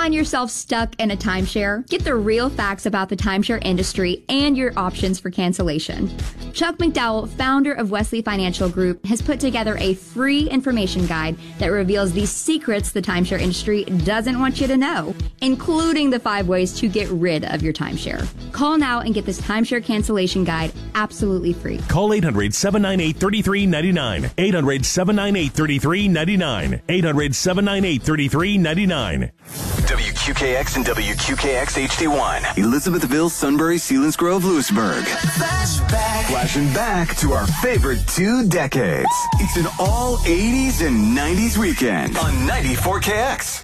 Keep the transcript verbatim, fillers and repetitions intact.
find yourself stuck in a timeshare? Get the real facts about the timeshare industry and your options for cancellation. Chuck McDowell, founder of Wesley Financial Group, has put together a free information guide that reveals the secrets the timeshare industry doesn't want you to know, including the five ways to get rid of your timeshare. Call now and get this timeshare cancellation guide absolutely free. Call eight hundred, seven nine eight, three three nine nine. eight hundred, seven nine eight, three three nine nine. eight hundred, seven nine eight, three three nine nine. W Q K X and W Q K X H D one. Elizabethville, Sunbury, Selinsgrove, Lewisburg. Flashback. Flashing back to our favorite two decades. It's an all eighties and nineties weekend on ninety-four K X.